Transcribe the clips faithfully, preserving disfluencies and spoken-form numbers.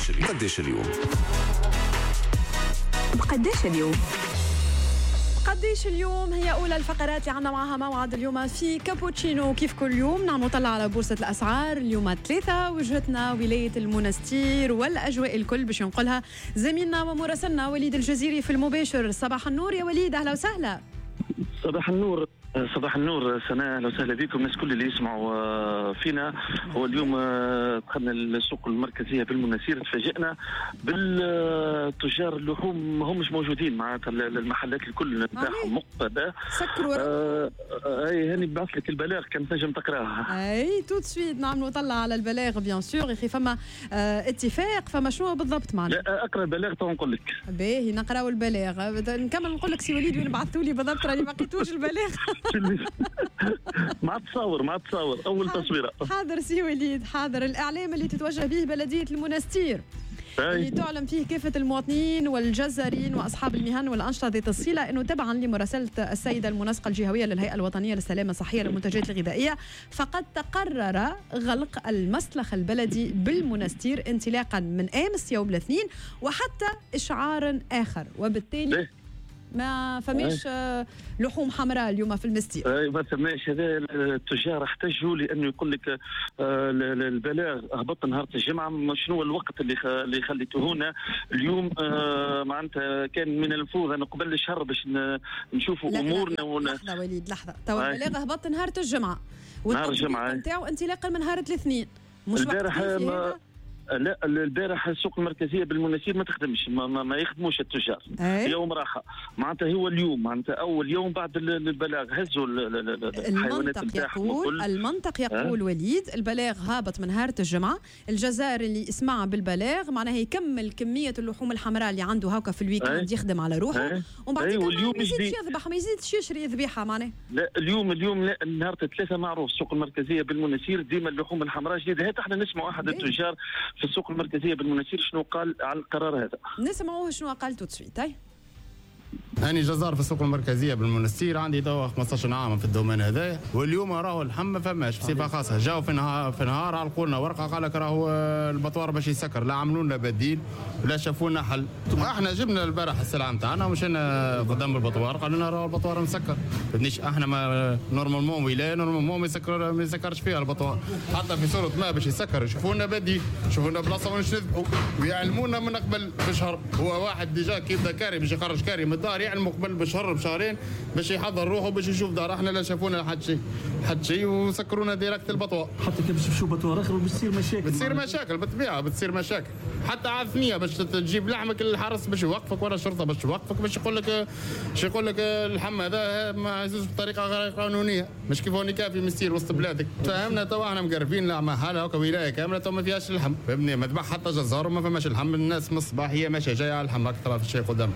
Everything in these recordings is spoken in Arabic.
قديش اليوم قديش اليوم قديش اليوم قديش اليوم هي أولى الفقرات اللي عنا معها موعد اليوم في كابوتشينو. كيف كل يوم نعم نطلع على بورصة الأسعار. اليوم ثلاثة وجهتنا ولاية المنستير والأجواء الكل باش ينقلها زميلنا ومراسلنا وليد الجزيري في المباشر. صباح النور يا وليد، أهلا وسهلا. صباح النور صباح النور سناء، اهلا وسهلا بكم الناس كل اللي يسمعوا فينا. واليوم دخلنا السوق المركزيه بالمناسير، تفاجئنا بالتجار اللحوم هم مش موجودين، معناتها المحلات الكل نتاعهم مقفله. سكروا آه اي هاني بعث لك البلاغ كان تنجم تقراها. اي تو سويت نعم نطلع على البلاغ بيان سور. يا اخي فما آه اتفاق، فما شنو بالضبط معنا؟ لا اقرا البلاغ تو نقول لك. باهي نقراو البلاغ. نكمل نقول لك سي وليد وين بعثوا لي بالضبط، راني ما لقيتوش البلاغ. ما تصور ما تصور اول تصويره. حاضر سي وليد، حاضر. الاعلام اللي تتوجه به بلديه المنستير اللي تعلم فيه كافة المواطنين والجزارين وأصحاب المهن والأنشطة ذات الصلة أنه تبعا لمراسلة السيدة المنسقة الجهوية للهيئة الوطنية للسلامة الصحية للمنتجات الغذائية، فقد تقرر غلق المسلخ البلدي بالمنستير انطلاقا من أمس يوم الاثنين وحتى إشعار آخر، وبالتالي ما فماش لحوم حمراء اليوم في المستير. اي ما فماش. هذا التجار احتجوا لانه يقول لك البلاغ هبط نهار الجمعه، شنو الوقت اللي اللي خليته هنا اليوم؟ معناتها كان من المفروض ان قبل الشهر باش نشوفوا امورنا. ون... لحظه وليد لحظه، تو البلاغ هبط نهار الجمعه نهار الجمعه نتاعو انطلاقا من نهار الاثنين، مش البارح لا البارح السوق المركزيه بالمناسير ما تخدمش، ما, ما, ما يخدموش التجار. أي؟ يوم راحه معناتها هو اليوم، معناتها اول يوم بعد البلاغ هزوا الحيوانات نتاعهم يقول المنطق يقول أه؟ وليد البلاغ هابط من نهار الجمعه، الجزائر اللي يسمع بالبلاغ معناها يكمل كميه اللحوم الحمراء اللي عنده هكا في الويكند يخدم على روحه. أه؟ ومن بعد أه؟ ما يزيدش يذبح، ما يزيدش يشري ذبيحه معناها. لا اليوم اليوم لا نهار ثلاثه معروف السوق المركزيه بالمناسير ديما اللحوم الحمراء جديده. هات احنا نسمعوا احد التجار في السوق المركزيه بالمناسير شنو قال على القرار هذا. نسمعوه شنو قال تو تسويت. هاي أنا جزار في السوق المركزية بالمنستير، عندي توا خمسطاش عام في الدومين هذا، واليوم راهو اللحم ما فماش بصفة خاصة. جاوا في نهار في نهار علقوا لنا ورقة قال لك راهو البطوار باش يسكر، لا عملوا لنا بديل ولا شافوا لنا حل. احنا جبنا البارح السلعة نتاعنا ومشينا قدام البطوار قالوا لنا راهو البطوار مسكر. بدنيش احنا ما نورمالمون ولاية نورمالمون ما يسكر ما يسكرش فيها البطوار، حتى في صورة ما باش يسكر يشوفوا لنا بديل، يشوفوا لنا بلاصة وين نذبحوا ويعلمونا من قبل بشهر. هو واحد ديجا كي بدا كاري باش يخرج كاري من الدار يعلموا قبل بشهر بشهرين باش يحضر روحه باش يشوف دار. احنا لا شافونا حد شيء حد شيء وسكرونا ديريكت البطوار. حتى كي باش نمشيو بطوار اخر بتصير مشاكل بتصير مشاكل بالطبيعه بتصير مشاكل. حتى عاد ثنيه باش تجيب لحمك الحرس باش يوقفك ولا الشرطه باش توقفك باش يقول لك باش يقول لك اللحم هذا ما يزوز بطريقه غير قانونيه، مش كيف هوني كافي مسير وسط بلادك. فهمنا توا احنا مقرفين لا حالها هكا ولايه كامله تو ما فيهاش اللحم، فهمني ما ذبح حتى جزار وما فماش اللحم. الناس من الصباح هي ماشيه جايه على اللحم اكثر في الشيء قدام.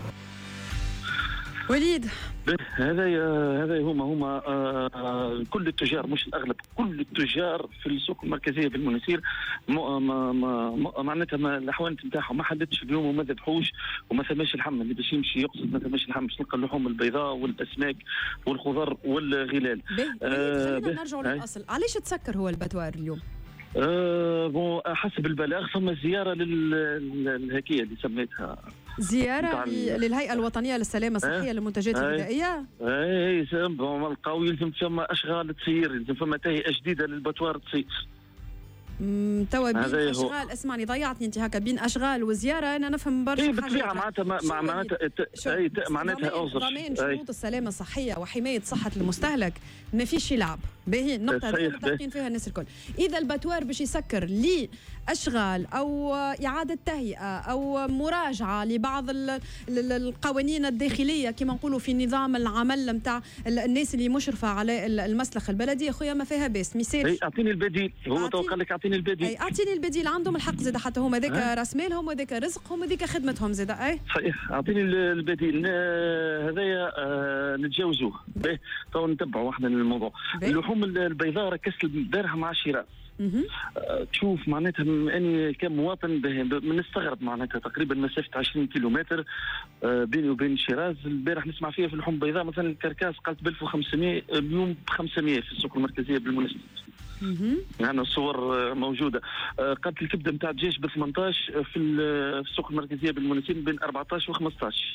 وليد هذا هذا هما هما آه كل التجار مش الاغلب، كل التجار في السوق المركزيه بالمناسير معناتها الاحوال نتاعهم ما حددش اليوم وما ذبحوش وما ثماش اللحم اللي باش يمشي يقصد ما ثماش اللحم باش نلقى اللحوم البيضاء والاسماك والخضر والغلال. آه خلينا نرجعوا للاصل، علاش تسكر هو الباتوار اليوم؟ أه بون حسب البلاغ ثم زياره للهكيه اللي سميتها زياره للهيئه الوطنيه للسلامه الصحيه للمنتجات الغذائيه. اي بون لقاو يلزم ثم اشغال تصير، يلزم ثم تهيئه جديده للباتوار تصير. امم توا بين اشغال اسمعني ضيعتني انت هكا بين اشغال وزياره انا نفهم برشا حاجات. اي بالطبيعه معناتها معناتها اي معناتها اوصف ضمان شروط السلامه الصحيه وحمايه صحه المستهلك ما فيش يلعب. باهي النقطه هذه متفقين فيها الناس الكل. اذا الباتوار باش يسكر لي اشغال او اعاده تهيئه او مراجعه لبعض القوانين الداخليه كما نقولوا في نظام العمل نتاع الناس اللي مشرفه على المسلخ البلدي، اخويا ما فيها باس ما يصيرش. اي اعطيني البديل، هو تو قال لك اعطيني البديل. اي اعطيني البديل، عندهم الحق زاد حتى هما ذاك راس مالهم وذاك رزقهم وذاك خدمتهم زاد. اي صحيح اعطيني البديل هذايا آه نتجاوزوه. باهي تو نتبعوا احنا الموضوع. اللحوم البيضاء ركزت البارحه مع شيراز. أه تشوف معناتها اني كمواطن بنستغرب معناتها تقريبا مسافه عشرين كيلومتر أه بيني وبين شيراز. البارح نسمع فيها في اللحوم البيضاء مثلا الكركاس قالت ب ألف وخمسمائة اليوم ب خمسمائة في السوق المركزيه بالمناسبه. يعني الصور موجوده. قاده الكبده نتاع الدجاج ب ثمانية عشر في السوق المركزيه بالمناسين بين أربعة عشر و خمسة عشر.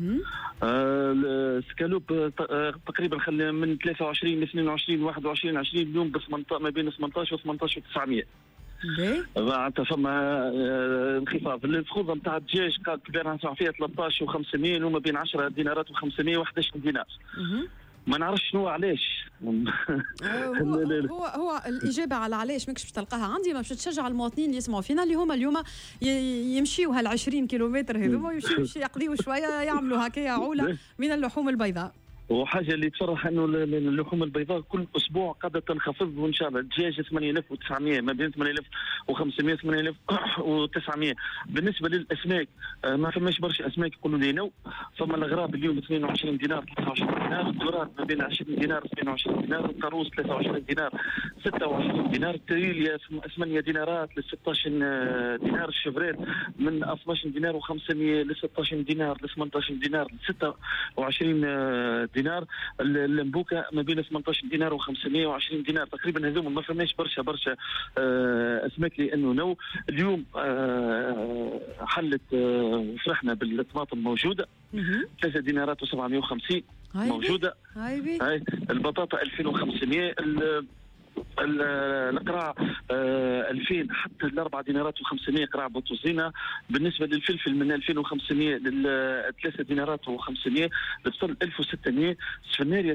السكالوب تقريبا خلينا من ثلاثة وعشرين ل اثنين وعشرين واحد وعشرين عشرين اليوم ما بين ثمانية عشر و ثمانية عشر وتسعمية. معناتها فما انخفاض. الفخوذه نتاع الدجاج قاعد البارحه نسمع فيها ثلاثة عشر وخمسمية وما بين عشرة دينارات وخمسمية وأحد عشر دينار. ما نعرفش شنو علاش. هو, هو هو الاجابه على علاش ماكش باش تلقاها عندي، ما باش تشجع المواطنين اللي يسمعوا فينا اللي هما اليوم يمشيوا هال عشرين كيلومتر هذوما ويمشيوا يقضيوا شويه يعملوا هكايا عوله من اللحوم البيضاء. وحاجه اللي تفرح انه اللحوم البيضاء كل اسبوع قاعده تنخفض وان شاء الله. الدجاج ثمانية آلاف وتسعمية ما بين ثمانية آلاف وخمسمية ثمانية آلاف وتسعمية. بالنسبه للاسماك ما فماش برشا اسماك يقولوا لي نو. فما الغراب اليوم اثنين وعشرين دينار ثلاثة وعشرين دينار، الدورات ما بين عشرين دينار اثنين وعشرين دينار، القاروص ثلاثة وعشرين دينار ستة وعشرين دينار، التريليا ثمانية دينارات ل ستة عشر دينار، الشفرات من اثني عشر دينار وخمسمية ل ستة عشر دينار ل ثمانية عشر دينار ل ستة وعشرين دينار. اللمبوكه ما بين ثمانية عشر دينار وخمسمية وعشرين دينار. تقريبا هذوما ما فماش برشا برشا اسماك لانه نو. اليوم حلت فرحنا بالطماطم موجوده ثلاثة دينارات وسبعمية وخمسين موجوده. هاي البطاطا ألفين وخمسمية، القراع ألفين حتى الأربع دينارات وخمسمية قراع بوتوزينا. بالنسبة للفلفل من ألفين وخمسمية للثلاثة دينارات وخمسمية، البصل ألف وستمية، سفناريا